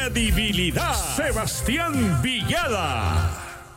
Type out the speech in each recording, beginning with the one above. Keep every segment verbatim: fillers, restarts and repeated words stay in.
Credibilidad. Sebastián Villada.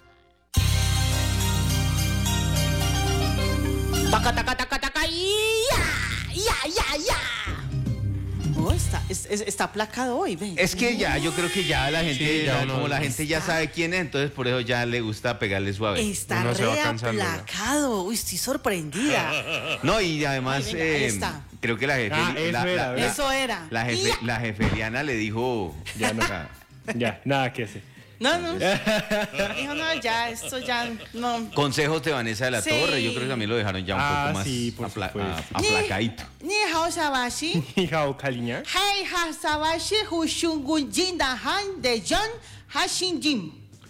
Taca, taca, taca, taca, ya, ya, ya, ya. Oh, está, es, es, está aplacado hoy, ven. Es que ya, yo creo que ya la gente, Sí, ya ya, uno- como la gente ya está- sabe quién es, entonces por eso ya le gusta pegarle suave. Está Uno se va cansando ya. reaplacado. Uy, estoy sorprendida. No, y además, Ay, venga, ahí eh, está. creo que la jefe, Ah, eso la, era, la- ¿verdad? Eso era. la jefe, Ya. la jefeliana le dijo, Ya no. Ya, nada que hacer. No, no. Dijo, no, ya, esto ya no. consejos de Vanessa de la Sí. Torre, yo creo que también lo dejaron ya un Ah, poco más sí, por apla- supuesto. a- aplacadito. Ni hao sabashi. Hija Caliña. Hey, ha sabashi hu shungun jin da han de John Hashin Jim.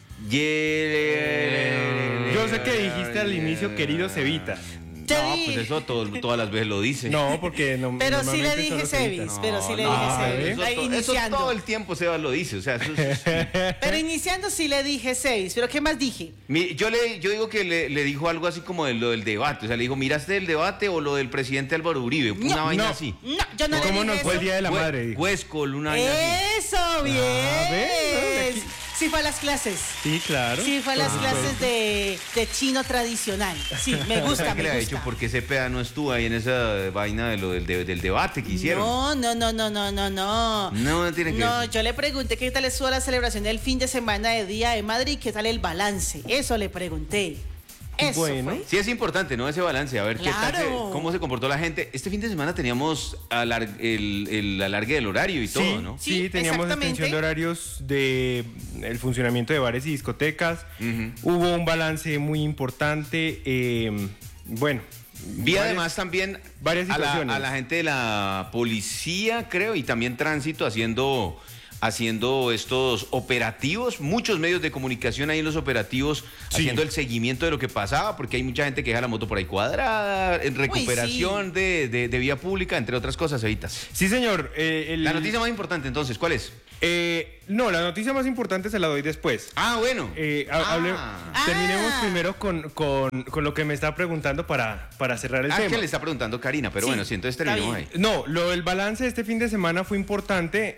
Yeah. Yo sé que dijiste al inicio, querido Cevita. Te No, di- pues eso todo- todas las veces lo dice. No, porque no. Pero sí le normalmente dije solo Cevita. Sevis, pero sí le No, dije no, Sevis. eso, Ahí to- eso iniciando. todo el tiempo Sebas lo dice, o sea, eso es- Pero iniciando sí le dije Sevis. ¿Pero qué más dije? Mi- yo le yo digo que le, le dijo algo así como de lo del debate, o sea, le dijo, ¿miraste el debate o lo del presidente Álvaro Uribe? Una No, vaina no. así. No, yo no le ¿Cómo dije nos eso. fue el Día de la Hue- Madre? dijo? Huescol, una vaina así. Eso, bien. ¿ves? ¿No? De aquí- Sí fue a las clases. Sí, claro. Sí fue a las clases de, de chino tradicional. Sí, me gusta, ¿Qué le me ha gusta. dicho? Porque Cepeda no estuvo ahí en esa vaina de lo del, de- del debate que hicieron. No, no, no, no, no, no, no. No, no tiene que No, ver. yo le pregunté qué tal estuvo la celebración del fin de semana de Día de Madre y qué tal el balance. Eso le pregunté. Eso Bueno. fue. Sí es importante, ¿no? Ese balance, a ver qué tal, se- Claro. cómo se comportó la gente. Este fin de semana teníamos alar- el, el alargue del horario y todo, Sí, ¿no? sí, Sí, teníamos exactamente. extensión de horarios de el funcionamiento de bares y discotecas. Ujú. Hubo un balance muy importante. eh, bueno. Vi varias- además también varias a la, situaciones. a la gente de la policía, creo, y también tránsito haciendo, haciendo estos operativos, muchos medios de comunicación ahí en los operativos, Sí. haciendo el seguimiento de lo que pasaba, porque hay mucha gente que deja la moto por ahí cuadrada, en recuperación de, de- de vía pública, entre otras cosas, Evitas. Sí, señor. eh, el- La noticia más importante entonces, ¿cuál es? eh, no, la noticia más importante se la doy después. Ah, bueno. Eh, ha- Ah. hable- terminemos Ah. primero con, con- con lo que me está preguntando para, para cerrar el Ah, tema. que le está preguntando Karina, pero Sí, bueno, sí, entonces está terminemos ahí. bien. No, lo del balance de este fin de semana fue importante.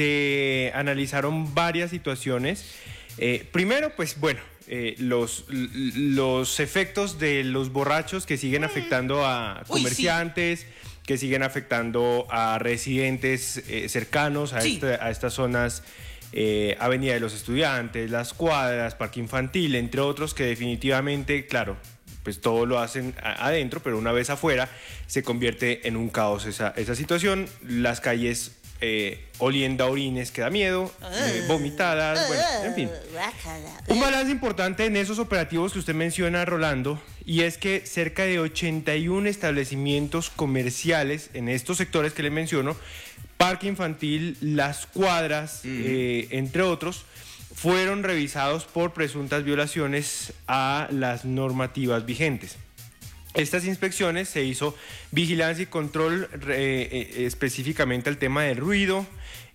Se analizaron varias situaciones. Eh, primero, pues bueno, eh, los, l- los efectos de los borrachos que siguen afectando a Uy, comerciantes, que siguen afectando a residentes eh, cercanos a, Sí. este- a estas zonas. eh, Avenida de los Estudiantes, Las Cuadras, Parque Infantil, entre otros, que definitivamente, claro, pues todo lo hacen a- adentro, pero una vez afuera se convierte en un caos esa, esa situación. Las calles eh, oliendo a orines que da miedo, eh, vomitadas, bueno, en fin. Un balance importante en esos operativos que usted menciona, Rolando, y es que cerca de ochenta y uno establecimientos comerciales en estos sectores que le menciono, Parque Infantil, Las Cuadras, eh, entre otros, fueron revisados por presuntas violaciones a las normativas vigentes. Estas inspecciones se hizo vigilancia y control eh, eh, específicamente al tema del ruido,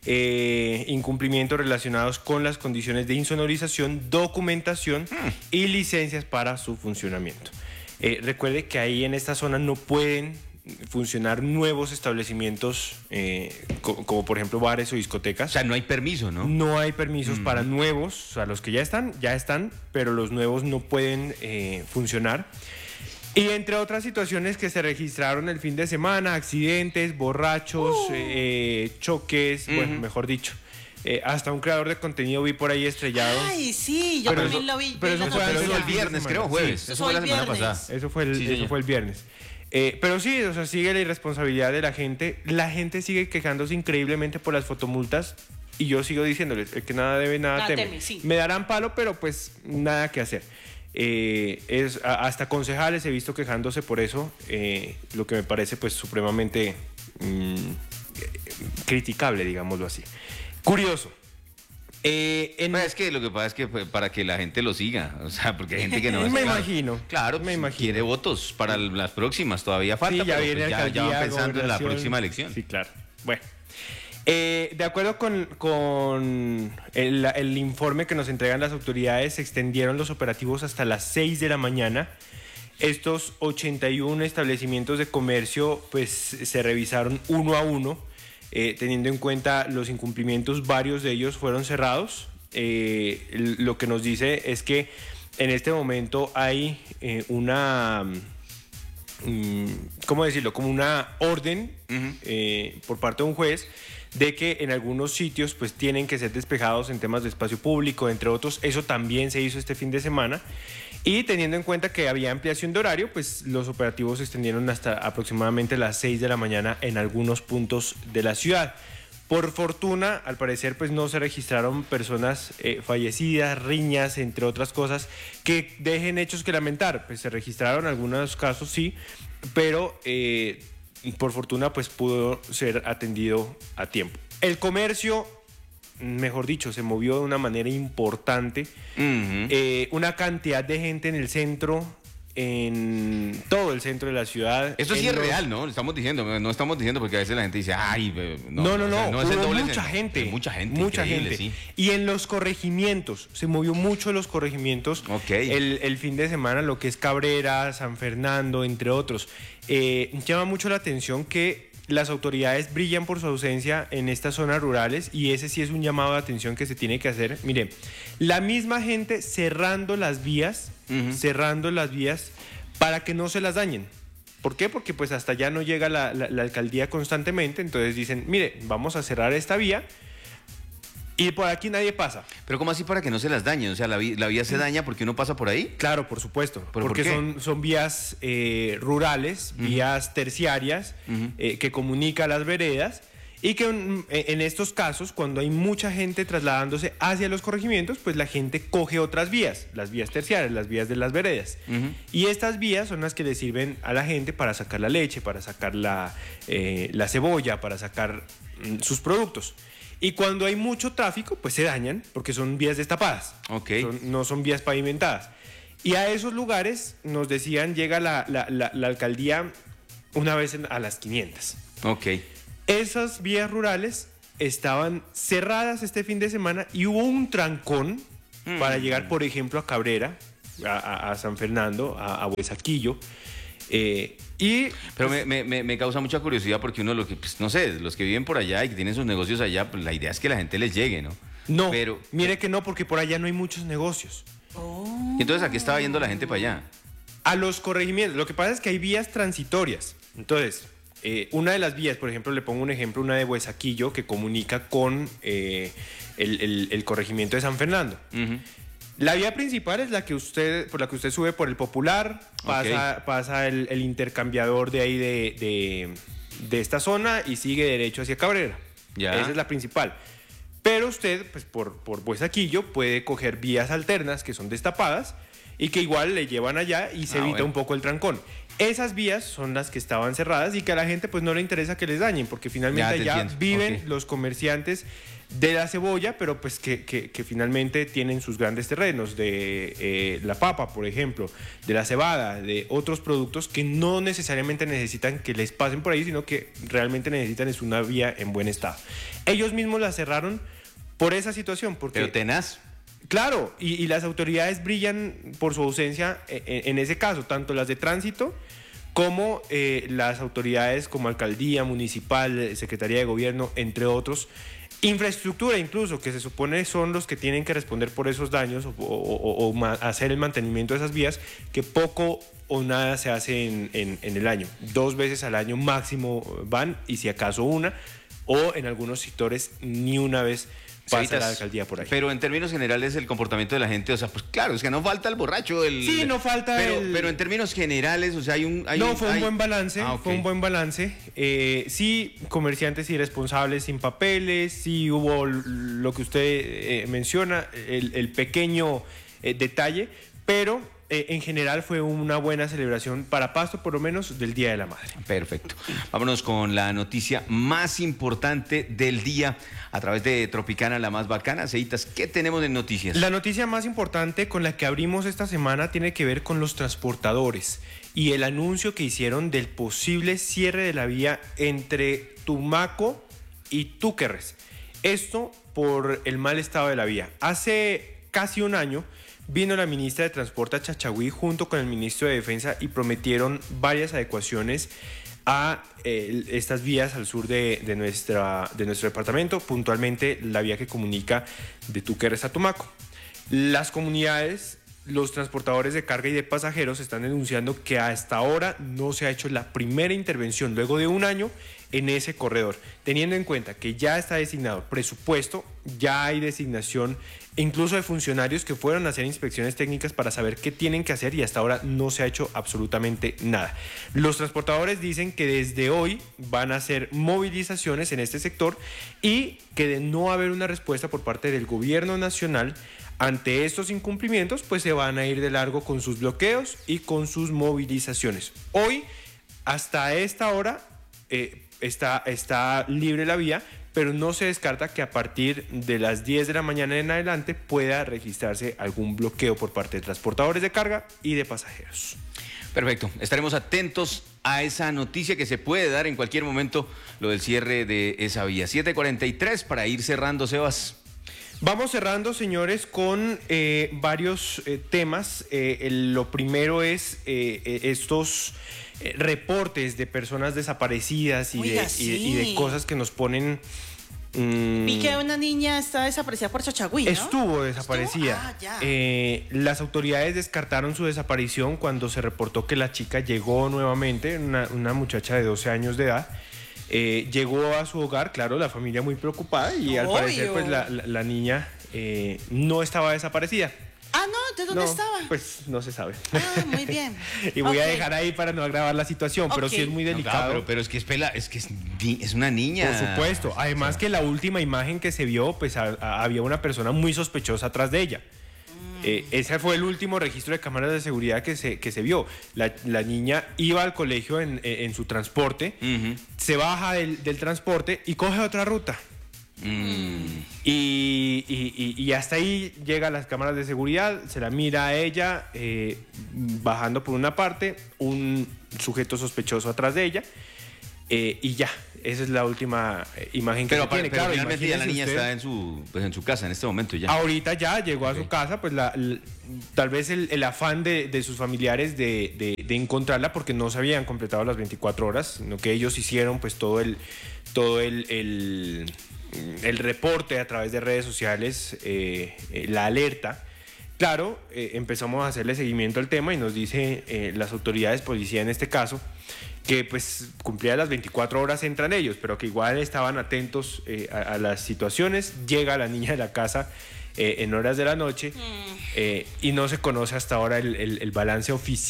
eh, incumplimientos relacionados con las condiciones de insonorización, documentación y licencias para su funcionamiento. Eh, recuerde que ahí en esta zona no pueden funcionar nuevos establecimientos eh, co- como por ejemplo bares o discotecas. O sea, no hay permiso, ¿no? No hay permisos para nuevos, o sea, los que ya están, ya están, pero los nuevos no pueden eh, funcionar. Y entre otras situaciones que se registraron el fin de semana, accidentes, borrachos, eh, choques, bueno, mejor dicho. Eh, hasta un creador de contenido vi por ahí estrellado. Ay, sí, yo Pero también eso- lo vi. pero vi la eso fue Pero antes eso noticia. el fin de viernes, semana. creo, jueves. Sí. Eso fue la Fue el semana viernes. pasada. Eso fue el, Sí, eso señor. fue el viernes. Eh, pero sí, o sea, sigue la irresponsabilidad de la gente. La gente sigue quejándose increíblemente por las fotomultas. Y yo sigo diciéndoles eh, que nada debe, nada, Nada teme. teme, sí. Me darán palo, pero pues nada que hacer. Eh, es, a- hasta concejales he visto quejándose por eso, eh, lo que me parece pues supremamente mm, eh, criticable, digámoslo así. Curioso. Eh, en- Pues es que lo que pasa es que pues, para que la gente lo siga, o sea, porque hay gente que no... Me claro, imagino, Claro, me pues, imagino. quiere votos para las próximas, todavía falta, Sí, ya pero viene pues, ya, ya alcaldía, van pensando en la gobernación. próxima elección. Sí, claro. Bueno. Eh, de acuerdo con, con el, el informe que nos entregan las autoridades, se extendieron los operativos hasta las seis de la mañana. Estos ochenta y uno establecimientos de comercio pues se revisaron uno a uno. eh, teniendo en cuenta los incumplimientos, varios de ellos fueron cerrados. Eh, lo que nos dice es que en este momento hay eh, una, ¿cómo decirlo? Como una orden uh-huh. eh, por parte de un juez de que en algunos sitios pues tienen que ser despejados en temas de espacio público, entre otros. Eso también se hizo este fin de semana. Y teniendo en cuenta que había ampliación de horario, pues los operativos se extendieron hasta aproximadamente las seis de la mañana en algunos puntos de la ciudad. Por fortuna, al parecer, pues no se registraron personas eh, fallecidas, riñas, entre otras cosas, que dejen hechos que lamentar. Pues se registraron algunos casos, sí, pero eh, por fortuna, pues pudo ser atendido a tiempo. El comercio, mejor dicho, se movió de una manera importante. Uh-huh. Eh, una cantidad de gente en el centro, en todo el centro de la ciudad. Esto sí es los... real, ¿no? Estamos diciendo, no estamos diciendo porque a veces la gente dice, ay, no, no, no, no, o sea, no es el doble mucha centro. gente, mucha gente, mucha gente. Sí. Y en los corregimientos, se movió mucho los corregimientos. Okay. El, el fin de semana, lo que es Cabrera, San Fernando, entre otros. Eh, llama mucho la atención que las autoridades brillan por su ausencia en estas zonas rurales y ese sí es un llamado de atención que se tiene que hacer. Mire, la misma gente cerrando las vías, uh-huh. cerrando las vías para que no se las dañen. ¿Por qué? Porque pues hasta allá no llega la, la, la alcaldía constantemente, entonces dicen, mire, vamos a cerrar esta vía y por aquí nadie pasa. Pero ¿cómo así para que no se las dañen? O sea, ¿la, vi- la vía se daña porque uno pasa por ahí? Claro, por supuesto. ¿Pero porque por qué? son, son vías eh, rurales, uh-huh. vías terciarias, uh-huh. eh, que comunican las veredas y que en, en estos casos, cuando hay mucha gente trasladándose hacia los corregimientos, pues la gente coge otras vías, las vías terciarias, las vías de las veredas. Uh-huh. Y estas vías son las que le sirven a la gente para sacar la leche, para sacar la, eh, la cebolla, para sacar mm, sus productos. Y cuando hay mucho tráfico, pues se dañan porque son vías destapadas, okay. son, no son vías pavimentadas. Y a esos lugares, nos decían, llega la, la, la, la alcaldía una vez en, a las quinientas. Ok. Esas vías rurales estaban cerradas este fin de semana y hubo un trancón mm. para llegar, por ejemplo, a Cabrera, a, a, a San Fernando, a, a Huesaquillo. Eh, y, Pero pues, me, me, me causa mucha curiosidad porque uno, lo que, pues, no sé, los que viven por allá y que tienen sus negocios allá, pues la idea es que la gente les llegue, ¿no? No, Pero, mire que no, porque por allá no hay muchos negocios. Oh. ¿Y entonces a qué estaba yendo la gente para allá? A los corregimientos. Lo que pasa es que hay vías transitorias. Entonces, eh, una de las vías, por ejemplo, le pongo un ejemplo, una de Huesaquillo que comunica con eh, el, el, el corregimiento de San Fernando. Uh-huh. La vía principal es la que usted, por la que usted sube por el Popular, pasa, okay. pasa el, el intercambiador de ahí de, de, de esta zona y sigue derecho hacia Cabrera. Ya. Esa es la principal. Pero usted, pues por, por Huesaquillo, puede coger vías alternas que son destapadas y que igual le llevan allá y se ah, evita bueno. un poco el trancón. Esas vías son las que estaban cerradas y que a la gente pues no le interesa que les dañen, porque finalmente allá entiendo. viven okay. los comerciantes de la cebolla, pero pues que, que, que finalmente tienen sus grandes terrenos, de eh, la papa, por ejemplo, de la cebada, de otros productos que no necesariamente necesitan que les pasen por ahí, sino que realmente necesitan es una vía en buen estado. Ellos mismos la cerraron por esa situación. Porque, pero tenaz. Claro, y, y las autoridades brillan por su ausencia en, en ese caso, tanto las de tránsito como eh, las autoridades como alcaldía, municipal, secretaría de gobierno, entre otros. Infraestructura incluso, que se supone son los que tienen que responder por esos daños o, o, o, o hacer el mantenimiento de esas vías, que poco o nada se hace en, en, en el año. Dos veces al año máximo van, y si acaso una, o en algunos sectores ni una vez pasa Citas, la alcaldía por ahí. Pero en términos generales el comportamiento de la gente, o sea, pues claro, es que no falta el borracho. El, sí, no falta pero, el... Pero en términos generales, o sea, hay un... Hay no, un, fue un hay... buen balance, ah, okay. fue un buen balance. Eh, sí, comerciantes irresponsables sin papeles, sí hubo lo que usted eh, menciona, el, el pequeño eh, detalle, pero... Eh, en general fue una buena celebración para Pasto, por lo menos del Día de la Madre. Perfecto. Vámonos con la noticia más importante del día a través de Tropicana, la más bacana. Ceitas, ¿qué tenemos en noticias? La noticia más importante con la que abrimos esta semana tiene que ver con los transportadores y el anuncio que hicieron del posible cierre de la vía entre Tumaco y Túquerres. Esto por el mal estado de la vía. Hace casi un año vino la ministra de Transporte a Chachagüí junto con el ministro de Defensa y prometieron varias adecuaciones a eh, estas vías al sur de, de, nuestra, de nuestro departamento, puntualmente la vía que comunica de Túquerres a Tumaco. Las comunidades, los transportadores de carga y de pasajeros están denunciando que hasta ahora no se ha hecho la primera intervención luego de un año en ese corredor, teniendo en cuenta que ya está designado presupuesto, ya hay designación incluso de funcionarios que fueron a hacer inspecciones técnicas para saber qué tienen que hacer y hasta ahora no se ha hecho absolutamente nada. Los transportadores dicen que desde hoy van a hacer movilizaciones en este sector y que de no haber una respuesta por parte del gobierno nacional ante estos incumplimientos, pues se van a ir de largo con sus bloqueos y con sus movilizaciones. Hoy, hasta esta hora, eh, está, está libre la vía, pero no se descarta que a partir de las diez de la mañana en adelante pueda registrarse algún bloqueo por parte de transportadores de carga y de pasajeros. Perfecto, estaremos atentos a esa noticia que se puede dar en cualquier momento, lo del cierre de esa vía. siete cuarenta y tres para ir cerrando, Sebas. Vamos cerrando, señores, con eh, varios eh, temas. Eh, el, lo primero es eh, estos eh, reportes de personas desaparecidas y, Oiga, de, sí. y, de, y de cosas que nos ponen... Mmm, Vi que una niña está desaparecida por Chochagüí, ¿no? Estuvo desaparecida. ¿Estuvo? Ah, ya. Eh, las autoridades descartaron su desaparición cuando se reportó que la chica llegó nuevamente, una, una muchacha de doce años de edad. Eh, llegó a su hogar, claro, la familia muy preocupada y al Obvio. parecer pues la, la, la niña eh, no estaba desaparecida. Ah, no, ¿entonces dónde No, estaba? Pues no se sabe. Ah, muy bien. Y voy Ok. a dejar ahí para no agravar la situación, pero Ok. sí es muy No, delicado. claro, pero, pero es que es pela, es que es, ni- es una niña. Por supuesto. Además que la última imagen que se vio, pues a- a- había una persona muy sospechosa atrás de ella. Eh, ese fue el último registro de cámaras de seguridad que se, que se vio. La, la niña iba al colegio en, en su transporte, Ujú. se baja del, del transporte y coge otra ruta. Mm. Y, y- y- y hasta ahí llegan las cámaras de seguridad, se la mira a ella eh, bajando por una parte, un sujeto sospechoso atrás de ella eh, y ya, esa es la última eh, imagen que Pero, se pero, tiene. pero Claro, finalmente ya la imagínese niña usted- está en su, pues en su casa en este momento ya. Ahorita ya llegó a su Ok. casa, pues la, l- tal vez el, el afán de, de sus familiares de, de- de encontrarla porque no se habían completado las veinticuatro horas, sino que ellos hicieron pues todo el, todo el, el, el reporte a través de redes sociales, eh, eh, la alerta. Claro, eh, empezamos a hacerle seguimiento al tema y nos dice eh, las autoridades, policía en este caso, que pues cumplidas las veinticuatro horas entran ellos, pero que igual estaban atentos eh, a, a las situaciones. Llega la niña de la casa eh, en horas de la noche eh, y no se conoce hasta ahora el, el- el balance oficial